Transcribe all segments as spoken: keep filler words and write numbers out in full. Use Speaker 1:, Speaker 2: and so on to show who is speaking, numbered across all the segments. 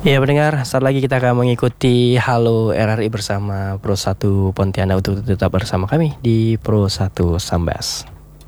Speaker 1: Ya pendengar, saat lagi kita akan mengikuti Halo R R I bersama Pro satu Pontianak untuk tetap bersama kami di Pro satu Sambas.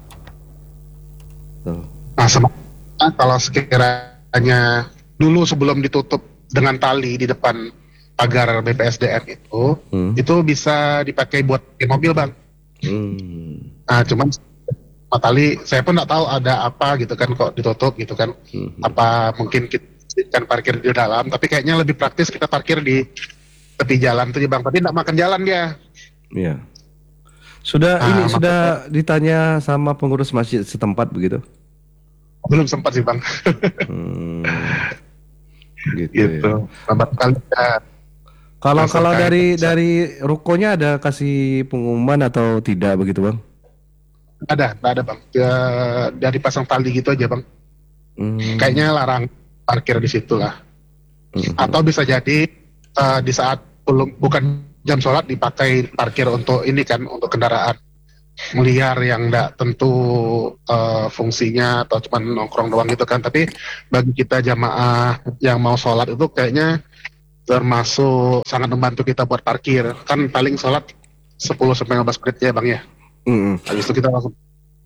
Speaker 2: Nah, sebenarnya kalau sekiranya dulu sebelum ditutup dengan tali di depan pagar B P S D M itu, hmm. itu bisa dipakai buat mobil, Bang. Hmm. Nah, cuman tali saya pun nggak tahu ada apa gitu kan kok ditutup gitu kan. Hmm. Apa mungkin kita kan parkir di dalam, tapi kayaknya lebih praktis kita parkir di tepi jalan tuh, Bang. Tapi nggak makan jalan dia.
Speaker 3: Iya. Sudah nah, ini sudah ditanya sama pengurus masjid setempat begitu?
Speaker 2: Belum sempat sih, Bang. hmm,
Speaker 3: gitu.
Speaker 2: gitu.
Speaker 3: Ya.
Speaker 2: Kali ya.
Speaker 3: Kalau kalau dari bisa. dari rukonya ada kasih pengumuman atau tidak begitu, Bang?
Speaker 2: Ada, ada, Bang. Ya, dari pasang tali gitu aja, Bang. Hmm. Kayaknya larang parkir di situ lah. Hmm. Atau bisa jadi uh, di saat belum bukan jam sholat dipakai parkir untuk ini kan, untuk kendaraan liar yang tidak tentu uh, fungsinya atau cuma nongkrong doang gitu kan. Tapi bagi kita jamaah yang mau sholat itu kayaknya termasuk sangat membantu kita buat parkir. Kan paling sholat sepuluh sampai lima belas menit ya, Bang ya. Hmm. Habis itu kita langsung.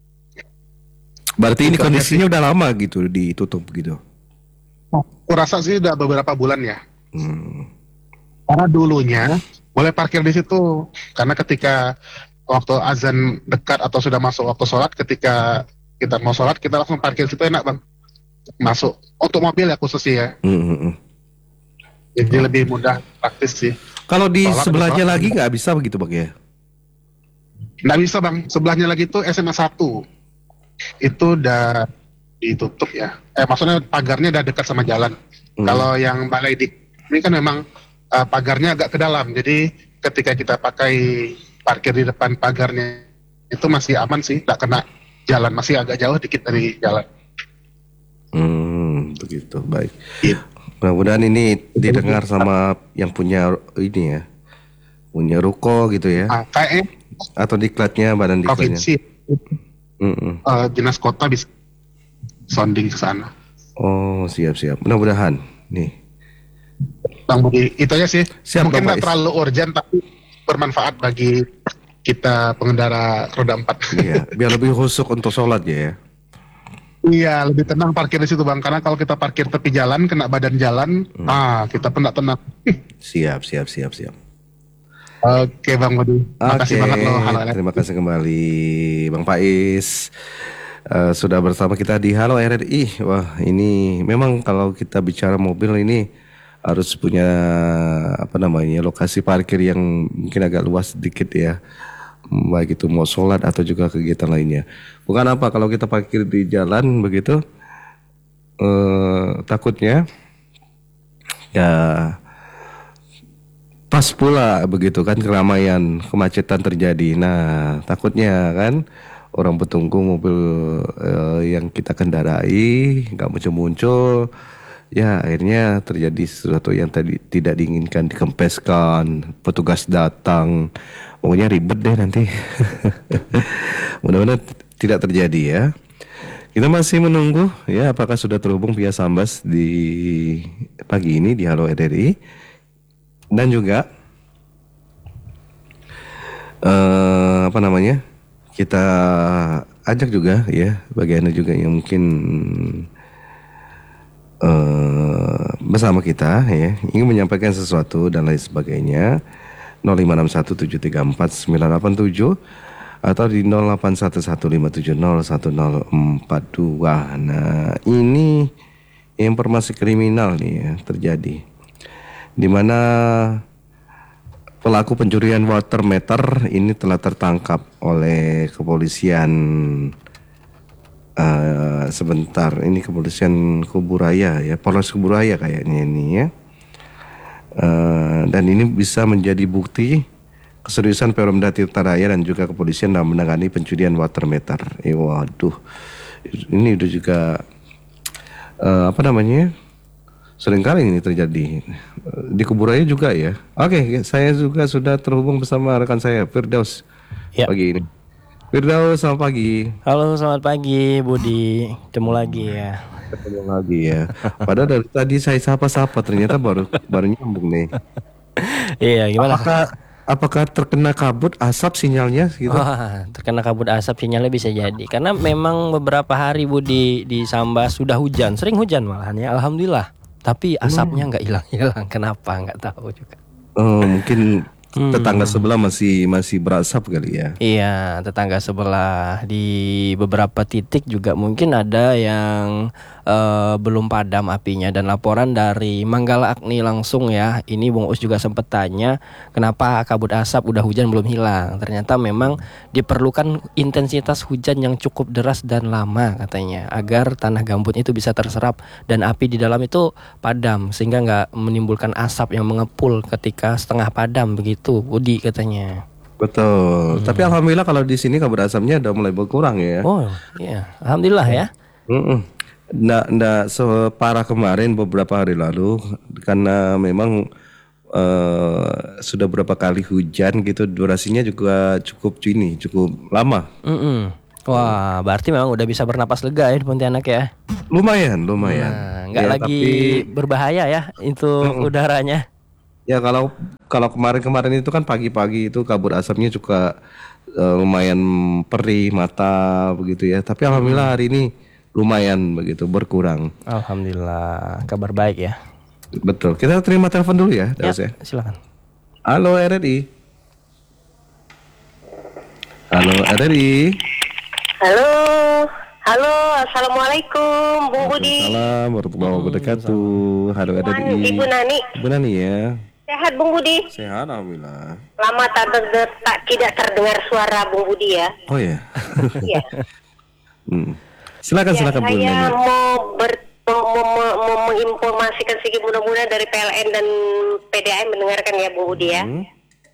Speaker 3: Berarti ini kondisinya udah lama gitu ditutup gitu.
Speaker 2: Aku rasa sih udah beberapa bulan ya. Hmm. Karena dulunya boleh parkir di situ. Karena ketika waktu azan dekat atau sudah masuk waktu sholat, ketika kita mau sholat kita langsung parkir situ enak, Bang. Masuk untuk mobil ya khususnya ya. Hmm. Jadi oh. lebih mudah, praktis sih.
Speaker 3: Kalau di sholat sebelahnya lagi nggak bisa begitu, Bang ya?
Speaker 2: Nggak bisa, Bang. Sebelahnya lagi itu S M A satu. Itu udah ditutup ya. Eh maksudnya pagarnya udah dekat sama jalan. Hmm. Kalau yang Balai Dik ini kan memang uh, pagarnya agak ke dalam. Jadi ketika kita pakai parkir di depan pagarnya itu masih aman sih, nggak kena jalan, masih agak jauh dikit dari jalan.
Speaker 3: Hmm, begitu, baik. Gitu. Mudah-mudahan ini didengar sama yang punya ini ya, punya ruko gitu ya.
Speaker 2: Ah, kayaknya
Speaker 3: atau diklatnya, badan diklatnya.
Speaker 2: Provinsi, uh, dinas kota bisa sounding ke sana.
Speaker 3: Oh, siap-siap. Mudah-mudahan nih.
Speaker 2: Bang Budi, itu aja sih.
Speaker 3: Siap,
Speaker 2: mungkin nggak terlalu urgent tapi bermanfaat bagi kita pengendara roda empat.
Speaker 3: Iya, biar lebih khusyuk untuk sholat ya.
Speaker 2: Iya, lebih tenang parkir di situ, Bang. Karena kalau kita parkir tepi jalan, kena badan jalan, hmm. ah kita pun nggak tenang.
Speaker 3: Siap, siap, siap, siap.
Speaker 2: Oke, Bang Budi. Makasih banget loh. Halo,
Speaker 3: terima kasih kembali, Bang Faiz. Uh, sudah bersama kita di Halo R R I. Wah, ini memang kalau kita bicara mobil ini harus punya apa namanya lokasi parkir yang mungkin agak luas sedikit ya, baik itu mau sholat atau juga kegiatan lainnya. Bukan apa kalau kita parkir di jalan begitu, uh, takutnya ya pas pula begitu kan keramaian, kemacetan terjadi. Nah, takutnya kan orang bertunggu mobil uh, yang kita kendarai nggak muncul-muncul, ya akhirnya terjadi sesuatu yang tadi tidak diinginkan, dikempeskan, petugas datang, pokoknya ribet deh nanti. Mudah-mudahan tidak terjadi ya. Kita masih menunggu ya apakah sudah terhubung via Sambas di pagi ini di Halo R R I. Dan juga uh, apa namanya kita ajak juga ya bagi Anda juga yang mungkin uh, bersama kita ya ingin menyampaikan sesuatu dan lain sebagainya. Nol lima enam satu tujuh tiga empat sembilan delapan tujuh atau di nol delapan satu satu lima tujuh nol satu nol empat dua. Nah, ini informasi kriminal nih ya terjadi, di mana pelaku pencurian water meter ini telah tertangkap oleh kepolisian uh, sebentar ini kepolisian Kuburaya ya, Polres Kuburaya kayaknya ini ya, uh, dan ini bisa menjadi bukti keseriusan Pemda Tirta Raya dan juga kepolisian dalam menangani pencurian water meter. Eh, waduh, ini udah juga uh, apa namanya? Seringkali ini terjadi di Kuburaya juga ya. Oke, saya juga sudah terhubung bersama rekan saya Firdaus ya. Pagi ini. Firdaus, selamat pagi.
Speaker 1: Halo, selamat pagi Budi. Ketemu lagi ya.
Speaker 3: Ketemu lagi ya. Padahal dari tadi saya sapa-sapa ternyata baru baru nyambung nih.
Speaker 1: Iya, gimana?
Speaker 3: Apakah apakah terkena kabut asap sinyalnya gitu?
Speaker 1: Wah, terkena kabut asap sinyalnya bisa jadi. Karena memang beberapa hari Bu di di Sambas sudah hujan, sering hujan malahan ya. Alhamdulillah. Tapi asapnya nggak hilang-hilang. Kenapa? Nggak tahu juga.
Speaker 3: Oh, mungkin
Speaker 1: Hmm.
Speaker 3: tetangga sebelah masih masih berasap kali ya.
Speaker 1: Iya, tetangga sebelah di beberapa titik juga mungkin ada yang eh, belum padam apinya. Dan laporan dari Manggala Agni langsung ya, ini Bung Us juga sempat tanya kenapa kabut asap udah hujan belum hilang. Ternyata memang diperlukan intensitas hujan yang cukup deras dan lama katanya, agar tanah gambut itu bisa terserap dan api di dalam itu padam, sehingga nggak menimbulkan asap yang mengepul ketika setengah padam begitu, Budi katanya.
Speaker 3: Betul. Tapi alhamdulillah kalau di sini kabut asapnya udah mulai berkurang ya.
Speaker 1: Oh iya, alhamdulillah ya.
Speaker 3: Mm-mm. Nggak, nggak separah kemarin beberapa hari lalu karena memang eh, sudah berapa kali hujan gitu, durasinya juga cukup ini cukup lama.
Speaker 1: Mm-mm. Wah, berarti memang udah bisa bernapas lega ya di Pontianak ya.
Speaker 3: Lumayan, lumayan.
Speaker 1: Nah, nggak
Speaker 3: Ya,
Speaker 1: lagi
Speaker 3: tapi
Speaker 1: berbahaya ya itu udaranya.
Speaker 3: ya kalau kalau kemarin-kemarin itu kan pagi-pagi itu kabut asapnya juga eh, lumayan perih mata begitu ya. Tapi alhamdulillah hari ini lumayan begitu berkurang.
Speaker 1: Alhamdulillah, kabar baik ya.
Speaker 3: Betul. Kita terima telepon dulu ya,
Speaker 1: Ya,
Speaker 3: Daus ya.
Speaker 1: silakan.
Speaker 3: Halo R R I. Halo R R I.
Speaker 4: Halo, halo, assalamualaikum, Bu Budi.
Speaker 3: Waalaikumsalam warahmatullahi wabarakatuh. Halo R R I.
Speaker 4: Ibu Nani,
Speaker 3: Ibu Nani ya.
Speaker 4: sehat Bung Budi?
Speaker 3: Sehat alhamdulillah.
Speaker 4: Lama tak, ter- tak tidak terdengar suara Bung Budi ya.
Speaker 3: Oh ya.
Speaker 4: Iya.
Speaker 3: hmm. Silakan
Speaker 4: Ya,
Speaker 3: silakan Bu
Speaker 4: saya
Speaker 3: Nani.
Speaker 4: mau ber mau, mau, mau, mau menginformasikan sedikit, mudah-mudahan dari P L N dan P D A M mendengarkan ya Bung Budi ya.
Speaker 3: Hmm.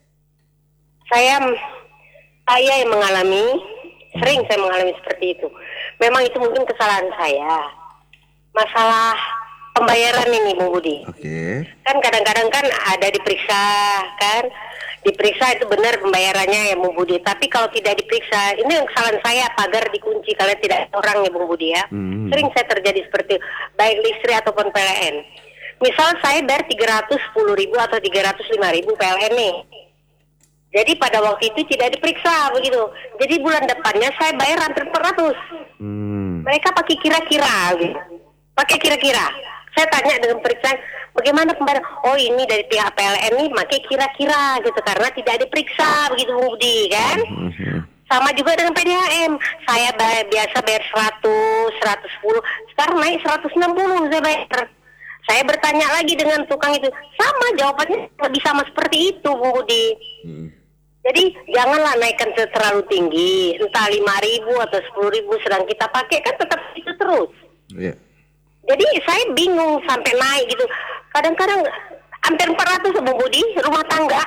Speaker 4: Saya saya yang mengalami, sering saya mengalami seperti itu. Memang itu mungkin kesalahan saya. Masalah pembayaran ini Bung Budi.
Speaker 3: Oke.
Speaker 4: Kan kadang-kadang kan ada diperiksa kan, diperiksa itu benar pembayarannya ya Bung Budi. Tapi kalau tidak diperiksa, ini yang kesalahan saya, pagar dikunci kalau tidak ada orang ya Bung Budi ya.
Speaker 3: Hmm.
Speaker 4: Sering saya terjadi seperti baik listrik ataupun P L N. Misal saya bayar tiga ratus sepuluh ribu atau tiga ratus lima ribu P L N nih. Jadi pada waktu itu tidak diperiksa begitu. Jadi bulan depannya saya bayar hampir empat ratus.
Speaker 3: Hmm.
Speaker 4: Mereka pakai kira-kira gitu. Pakai kira-kira. Saya tanya dengan periksaan, bagaimana pembayaran? Oh ini dari pihak P L N ini pakai kira-kira gitu karena tidak diperiksa begitu Bung Budi kan?
Speaker 3: Hmm.
Speaker 4: Sama juga dengan P D A M. Saya bayar, biasa bayar seratus, seratus sepuluh, sekarang naik seratus enam puluh saya bayar. Saya bertanya lagi dengan tukang itu, sama jawabannya lebih sama seperti itu Bung Budi.
Speaker 3: Hmm.
Speaker 4: Jadi janganlah naikkan terlalu tinggi, entah lima ribu atau sepuluh ribu, sedang kita pakai kan tetap itu terus.
Speaker 3: Yeah.
Speaker 4: Jadi saya bingung sampai naik gitu. Kadang-kadang hampir empat ratus Bung Budi rumah tangga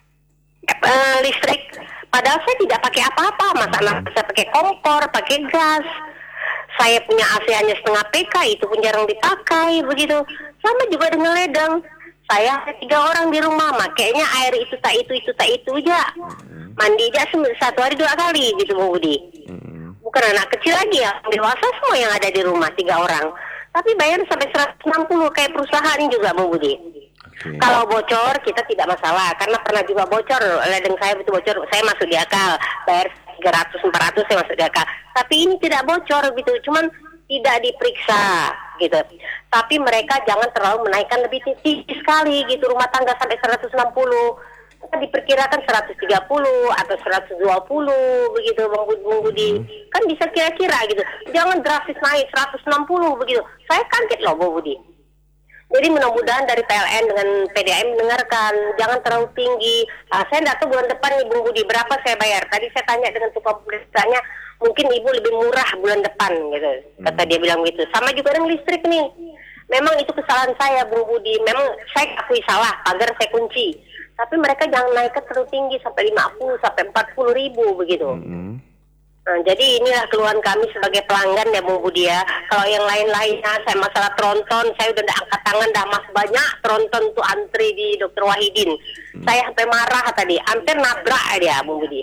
Speaker 4: eh, listrik. Padahal saya tidak pakai apa-apa. Masalah saya pakai kompor, pakai gas. Saya punya A C hanya setengah P K, itu pun jarang dipakai begitu. Sama juga dengan ledeng. Saya ada tiga orang di rumah, makanya air itu tak itu itu tak itu aja. Mandi aja satu hari dua kali gitu Bung Budi. Bukan anak kecil lagi ya, dewasa semua yang ada di rumah tiga orang. Tapi bayar sampai seratus enam puluh kayak perusahaan juga Bung Budi.
Speaker 3: Okay.
Speaker 4: Kalau bocor kita tidak masalah, karena pernah juga bocor, ledeng saya itu bocor, saya masuk di akal, bayar tiga ratus empat ratus saya masuk di akal. Tapi ini tidak bocor gitu, cuman tidak diperiksa gitu. Tapi mereka jangan terlalu menaikkan lebih tinggi sekali gitu, rumah tangga sampai seratus enam puluh. Kita diperkirakan seratus tiga puluh atau seratus dua puluh begitu Bang Budi. Kan bisa kira-kira gitu. Jangan drastis naik seratus enam puluh begitu. Saya kaget loh Bang Budi. Jadi mudah-mudahan dari P L N dengan P D A M mendengarkan, jangan terlalu tinggi. Nah, saya tidak tahu bulan depan nih Bung Budi berapa saya bayar. Tadi saya tanya dengan tukang periksanya, mungkin ibu lebih murah bulan depan gitu. Kata dia bilang gitu. Sama juga dengan listrik nih. Memang itu kesalahan saya Bung Budi. Memang saya akui salah, pagar saya kunci. Tapi mereka jangan naikkan terlalu tinggi sampai lima puluh sampai empat puluh ribu begitu.
Speaker 3: Mm-hmm.
Speaker 4: Nah, jadi inilah keluhan kami sebagai pelanggan ya Bung Budi ya. Kalau yang lain-lainnya saya masalah tronton, saya udah angkat tangan dah mas banyak tronton tuh antri di Dokter Wahidin. Hmm. Saya sampai marah tadi, hampir nabrak dia Bung Budi.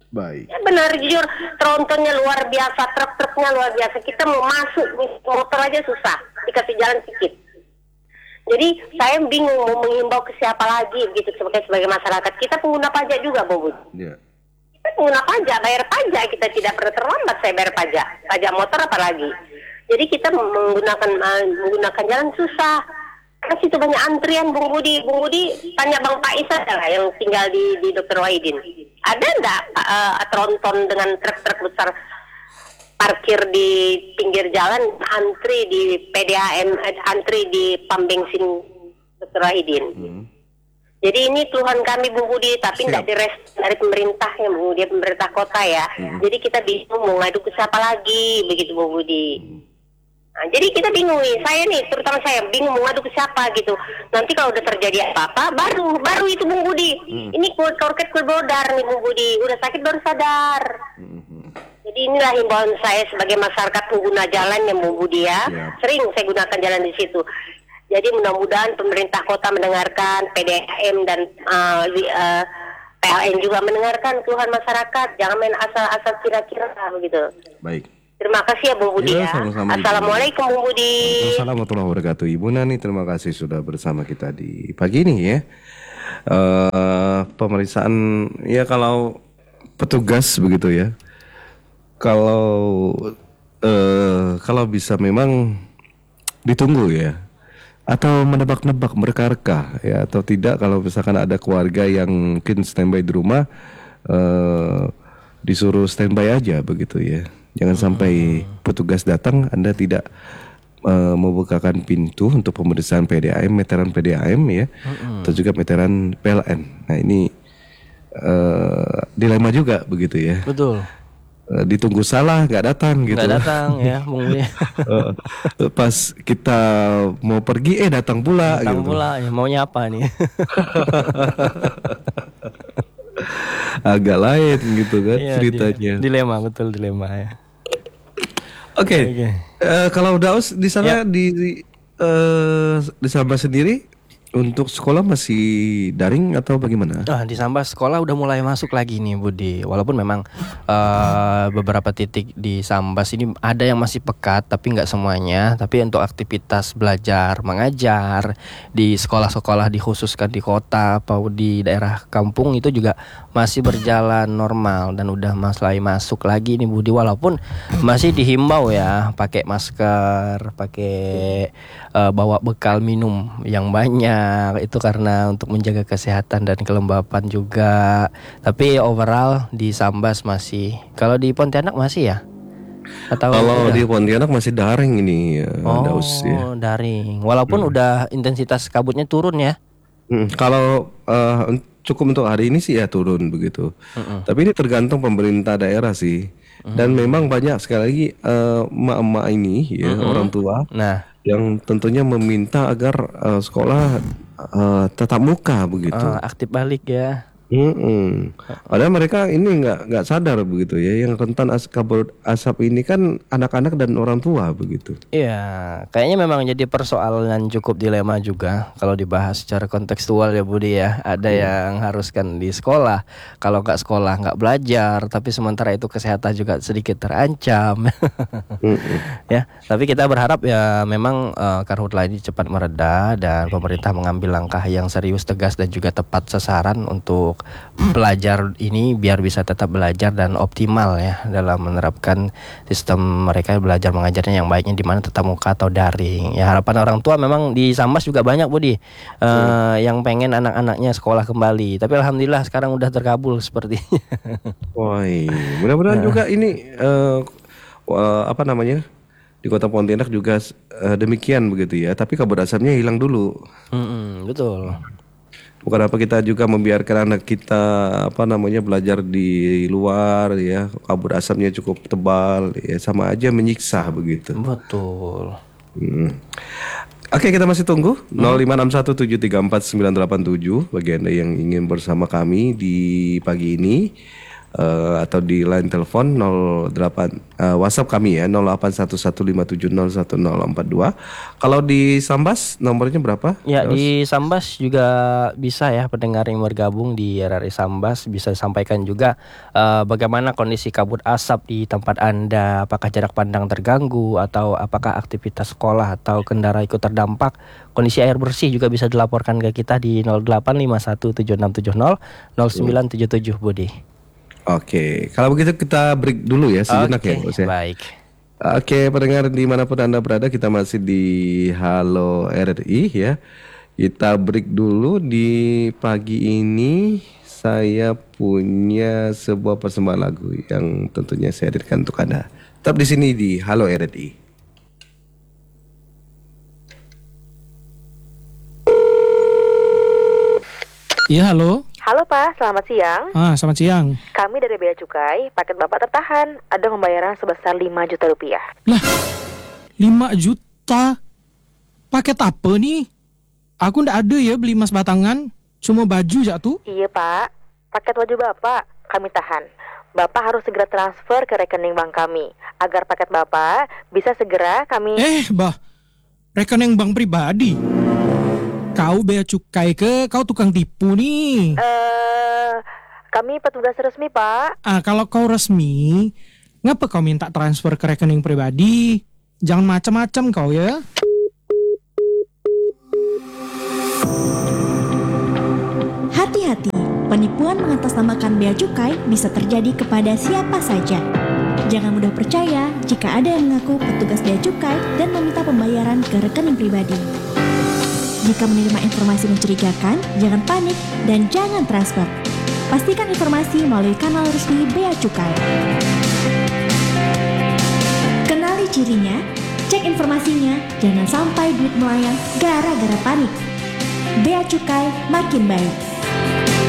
Speaker 3: Baik.
Speaker 4: Ya benar, jujur, trontonnya luar biasa, truk-truknya luar biasa. Kita mau masuk motor aja susah, dikasih jalan sedikit. Jadi saya bingung mau mengimbau ke siapa lagi gitu sebagai sebagai masyarakat. Kita pengguna pajak juga, Bu.
Speaker 3: Ya.
Speaker 4: Kita pengguna pajak, bayar pajak, kita tidak pernah terlambat saya bayar pajak. Pajak motor apalagi. Jadi kita menggunakan uh, menggunakan jalan susah. Karena situ banyak antrian, Bung Budi. Bung Budi tanya Bang Pais aja lah yang tinggal di di dokter Wahidin. Ada enggak uh, tronton dengan truk-truk besar parkir di pinggir jalan, antri di P D A M, antri di pom bensin dokter Wahidin. Hmm. Jadi ini keluhan kami, Bu Budi, tapi tidak direspon dari pemerintah ya, Bu Budi, pemerintah kota ya. Hmm. Jadi kita bingung mau ngadu ke siapa lagi, begitu Bu Budi. Hmm. Nah, jadi kita bingung nih, saya nih, terutama saya bingung mau ngadu ke siapa gitu. Nanti kalau udah terjadi apa-apa, baru baru itu Bung Budi. Hmm. Ini korket kulbodar nih Bung Budi, udah sakit baru sadar. Hmm. Jadi inilah himbauan saya sebagai masyarakat pengguna jalan yang Bung Budi ya. Yeah. Sering saya gunakan jalan di situ. Jadi mudah-mudahan pemerintah kota mendengarkan, P D A M dan uh, uh, P L N juga mendengarkan keluhan masyarakat. Jangan main asal-asal kira-kira begitu.
Speaker 3: Baik.
Speaker 4: Terima kasih ya Bung Budi ya.
Speaker 3: Sama-sama,
Speaker 4: Assalamualaikum Bung Budi.
Speaker 3: Assalamualaikum warahmatullahi wabarakatuh. Ibu Nani, terima kasih sudah bersama kita di pagi ini ya. Uh, pemeriksaan ya kalau petugas begitu ya. Kalau uh, kalau bisa memang ditunggu ya. Atau menebak-nebak mereka ya atau tidak kalau misalkan ada keluarga yang mungkin standby di rumah uh, disuruh standby aja begitu ya. Jangan sampai petugas datang Anda tidak uh, membukakan pintu untuk pemeriksaan P D A M, meteran P D A M ya, uh-uh. atau juga meteran P L N. Nah ini uh, dilema juga begitu ya.
Speaker 1: Betul.
Speaker 3: Uh, ditunggu salah nggak datang gitu.
Speaker 1: Nggak datang ya, mungkin.
Speaker 3: uh, pas kita mau pergi eh datang pula.
Speaker 1: Datang
Speaker 3: gitu.
Speaker 1: pula, ya, maunya apa nih?
Speaker 3: Agak lain gitu kan
Speaker 1: iya,
Speaker 3: ceritanya.
Speaker 1: Dilema, betul dilema ya.
Speaker 3: Oke. Okay. Okay. Uh, kalau Daus di sana ya. di di, uh, di Sambas sendiri untuk sekolah masih daring atau bagaimana?
Speaker 1: Ah, di Sambas sekolah udah mulai masuk lagi nih Budi. Walaupun memang uh, beberapa titik di Sambas ini ada yang masih pekat, tapi nggak semuanya. Tapi untuk aktivitas belajar mengajar di sekolah-sekolah dikhususkan di kota atau di daerah kampung itu juga masih berjalan normal dan udah mulai masuk lagi nih Budi. Walaupun masih dihimbau ya pakai masker, pakai uh, bawa bekal minum yang banyak. Itu karena untuk menjaga kesehatan dan kelembapan juga. Tapi overall di Sambas masih. Kalau di Pontianak masih ya? Atau
Speaker 3: kalau
Speaker 1: udah?
Speaker 3: Di Pontianak masih daring ini ya,
Speaker 1: oh,
Speaker 3: Daus ya.
Speaker 1: daring. Walaupun hmm. udah intensitas kabutnya turun ya.
Speaker 3: Hmm, kalau uh, cukup untuk hari ini sih ya turun begitu. Hmm. Tapi ini tergantung pemerintah daerah sih. Hmm. Dan memang banyak sekali lagi uh, emak-emak ini ya hmm. orang tua. Nah. Yang tentunya meminta agar uh, sekolah uh, tatap muka begitu.
Speaker 1: Uh, aktif balik ya.
Speaker 3: Mm-mm. Padahal mereka ini nggak nggak sadar begitu ya, yang rentan as- kabut asap ini kan anak-anak dan orang tua begitu.
Speaker 1: Iya, kayaknya memang jadi persoalan cukup dilema juga kalau dibahas secara kontekstual ya Budi ya. Ada hmm. yang haruskan di sekolah, kalau nggak sekolah nggak belajar, tapi sementara itu kesehatan juga sedikit terancam. hmm. Ya, tapi kita berharap ya memang uh, karhutlah ini cepat mereda dan pemerintah mengambil langkah yang serius, tegas dan juga tepat sasaran untuk belajar ini biar bisa tetap belajar dan optimal ya dalam menerapkan sistem mereka belajar mengajarnya yang baiknya di mana tetap muka atau daring. Ya harapan orang tua memang di Sambas juga banyak Budi uh, hmm. yang pengen anak-anaknya sekolah kembali. Tapi alhamdulillah sekarang udah terkabul sepertinya.
Speaker 3: Wah, mudah-mudahan nah. juga ini uh, uh, apa namanya di Kota Pontianak juga uh, demikian begitu ya. Tapi kabut asapnya hilang dulu. Hmm,
Speaker 1: betul.
Speaker 3: Bukan apa kita juga membiarkan anak kita apa namanya belajar di luar ya, kabut asapnya cukup tebal ya, sama aja menyiksa begitu.
Speaker 1: Betul.
Speaker 3: Hmm. Oke, kita masih tunggu hmm. nol lima enam satu tujuh tiga empat sembilan delapan tujuh bagi Anda yang ingin bersama kami di pagi ini. uh, atau di line telepon nol delapan uh, WhatsApp kami ya nol delapan satu satu lima tujuh nol satu nol empat dua. Kalau di Sambas nomornya berapa?
Speaker 1: Ya,
Speaker 3: Terus?
Speaker 1: di Sambas juga bisa ya, pendengar yang bergabung di R R I Sambas bisa sampaikan juga uh, bagaimana kondisi kabut asap di tempat Anda, apakah jarak pandang terganggu atau apakah aktivitas sekolah atau kendaraan ikut terdampak. Kondisi air bersih juga bisa dilaporkan ke kita di nol delapan lima satu tujuh enam tujuh nol nol sembilan tujuh tujuh, Budi.
Speaker 3: Oke, kalau begitu kita break dulu ya sejenak
Speaker 1: Oke,
Speaker 3: ya, Bos ya.
Speaker 1: baik.
Speaker 3: Oke, pendengar dimanapun Anda berada, kita masih di Halo R R I ya. Kita break dulu. Di pagi ini saya punya sebuah persembahan lagu yang tentunya saya hadirkan untuk Anda. Tetap di sini di Halo R R I.
Speaker 5: Iya, halo.
Speaker 6: Halo Pak, selamat siang.
Speaker 5: Ah, selamat siang.
Speaker 6: Kami dari Bea Cukai, paket Bapak tertahan. Ada pembayaran sebesar lima juta rupiah.
Speaker 5: Lah, lima juta? Paket apa nih? Aku ndak ada ya beli emas batangan. Cuma baju jak tuh.
Speaker 6: Iya Pak, paket baju Bapak kami tahan. Bapak harus segera transfer ke rekening bank kami, agar paket Bapak bisa segera kami...
Speaker 5: Eh, bah. Rekening bank pribadi. Kau bea cukai ke? Kau tukang tipu nih.
Speaker 6: Eh, kami petugas resmi Pak.
Speaker 5: Ah, kalau kau resmi, ngapa kau minta transfer ke rekening pribadi? Jangan macam-macam kau ya.
Speaker 7: Hati-hati, penipuan mengatasnamakan bea cukai bisa terjadi kepada siapa saja. Jangan mudah percaya jika ada yang mengaku petugas bea cukai dan meminta pembayaran ke rekening pribadi. Jika menerima informasi mencurigakan, jangan panik dan jangan transfer. Pastikan informasi melalui kanal resmi Bea Cukai. Kenali cirinya, cek informasinya, jangan sampai duit melayang gara-gara panik. Bea Cukai makin baik.